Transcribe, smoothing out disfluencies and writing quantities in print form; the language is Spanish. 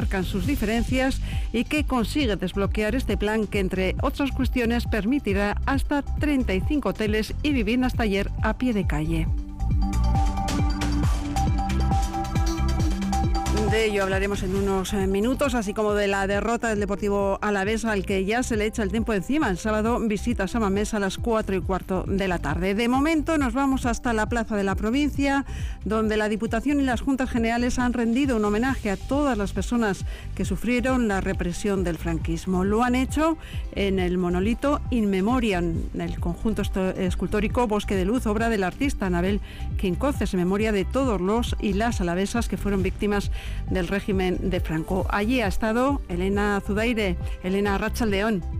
aparcan sus diferencias y que consigue desbloquear este plan que, entre otras cuestiones, permitirá hasta 35 hoteles y viviendas taller a pie de calle. De ello hablaremos en unos minutos, así como de la derrota del Deportivo Alavés, al que ya se le echa el tiempo encima. El sábado visita San Mamés a las 4:15 de la tarde. De momento nos vamos hasta la Plaza de la Provincia, donde la Diputación y las Juntas Generales han rendido un homenaje a todas las personas que sufrieron la represión del franquismo. Lo han hecho en el monolito In Memoriam, el conjunto escultórico Bosque de Luz, obra del artista Anabel Quincoces, en memoria de todos los y las alavesas que fueron víctimas del régimen de Franco. Allí ha estado Elena Zudaire. Elena, arratsaldeon.